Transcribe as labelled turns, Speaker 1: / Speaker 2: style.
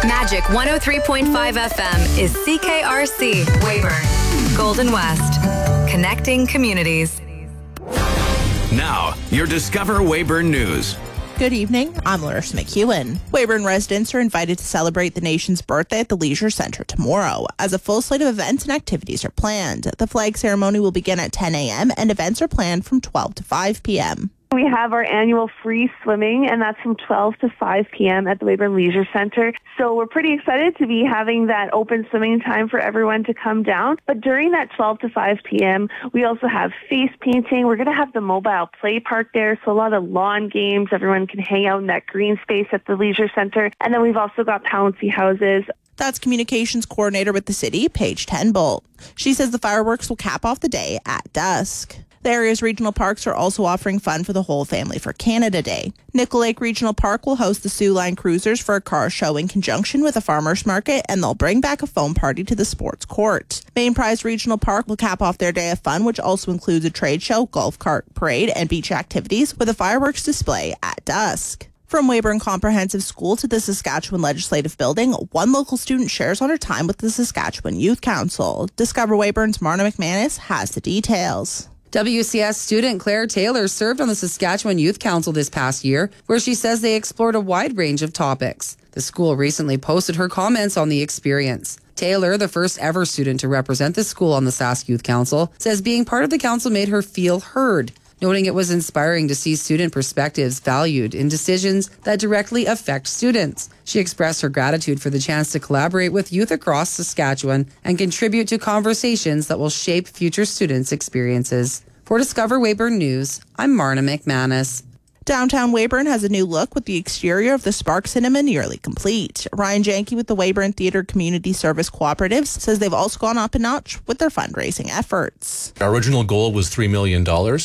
Speaker 1: Magic 103.5 FM is CKRC, Weyburn, Golden West, connecting communities.
Speaker 2: Now, your Discover Weyburn News.
Speaker 3: Good evening, I'm Larissa McEwen. Weyburn residents are invited to celebrate the nation's birthday at the Leisure Centre tomorrow, as a full slate of events and activities are planned. The flag ceremony will begin at 10 a.m. and events are planned from 12 to 5 p.m.
Speaker 4: We have our annual free swimming, and that's from 12 to 5 p.m. at the Weyburn Leisure Centre. So we're pretty excited to be having that open swimming time for everyone to come down. But during that 12 to 5 p.m., we also have face painting. We're going to have the mobile play park there, so a lot of lawn games. Everyone can hang out in that green space at the Leisure Centre. And then we've also got bouncy houses.
Speaker 3: That's communications coordinator with the city, Paige Tenbolt. She says the fireworks will cap off the day at dusk. The area's regional parks are also offering fun for the whole family for Canada Day. Nickel Lake Regional Park will host the Sioux Line Cruisers for a car show in conjunction with a farmer's market, and they'll bring back a foam party to the sports court. Main Prize Regional Park will cap off their day of fun, which also includes a trade show, golf cart parade, and beach activities with a fireworks display at dusk. From Weyburn Comprehensive School to the Saskatchewan Legislative Building, one local student shares on her time with the Saskatchewan Youth Council. Discover Weyburn's Marna McManus has the details.
Speaker 5: WCS student Claire Taylor served on the Saskatchewan Youth Council this past year, where she says they explored a wide range of topics. The school recently posted her comments on the experience. Taylor, the first ever student to represent the school on the Sask Youth Council, says being part of the council made her feel heard, noting it was inspiring to see student perspectives valued in decisions that directly affect students. She expressed her gratitude for the chance to collaborate with youth across Saskatchewan and contribute to conversations that will shape future students' experiences. For Discover Weyburn News, I'm Marna McManus.
Speaker 3: Downtown Weyburn has a new look with the exterior of the Spark Cinema nearly complete. Ryan Janke with the Weyburn Theatre Community Service Cooperatives says they've also gone up a notch with their fundraising efforts.
Speaker 6: Our original goal was $3 million.